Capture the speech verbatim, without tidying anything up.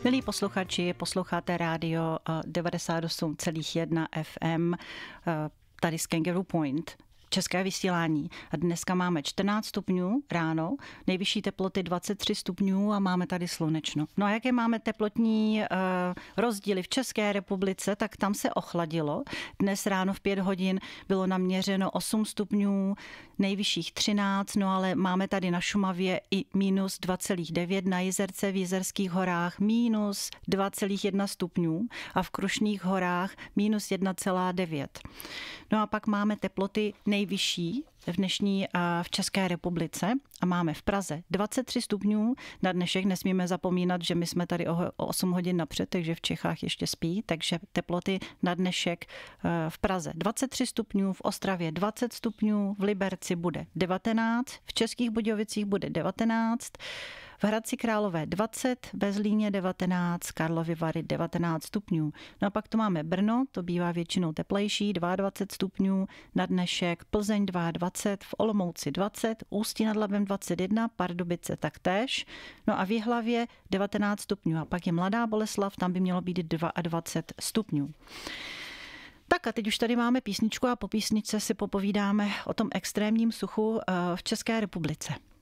Milí posluchači, posloucháte rádio devadesát osm celá jedna F M, tady z Kangaroo Point, české vysílání. A dneska máme čtrnáct stupňů ráno, nejvyšší teploty dvacet tři stupňů a máme tady slunečno. No a jaké máme teplotní uh, rozdíly v České republice, tak tam se ochladilo. Dnes ráno v pět hodin bylo naměřeno osm stupňů, nejvyšších třináct, no ale máme tady na Šumavě i minus dva celá devět, na Jizerce v Jizerských horách minus dva celá jedna stupňů a v Krušných horách minus jedna celá devět. No a pak máme teploty nejvyšší v dnešní v České republice a máme v Praze dvacet tři stupňů. Na dnešek nesmíme zapomínat, že my jsme tady o osm hodin napřed, takže v Čechách ještě spí, takže teploty na dnešek v Praze dvacet tři stupňů, v Ostravě dvacet stupňů, v Liberci bude devatenáct, v Českých Budějovicích bude devatenáct, v Hradci Králové dvacet, ve Zlíně devatenáct, Karlovy Vary devatenáct stupňů. No a pak to máme Brno, to bývá většinou teplejší, dvacet dva stupňů, na dnešek Plzeň dvacet dva, v Olomouci dvacet, Ústí nad Labem dvacet jedna, Pardubice taktéž, no a v Jihlavě devatenáct stupňů a pak je Mladá Boleslav, tam by mělo být dvacet dva stupňů. Tak a teď už tady máme písničku a po písničce si popovídáme o tom extrémním suchu v České republice.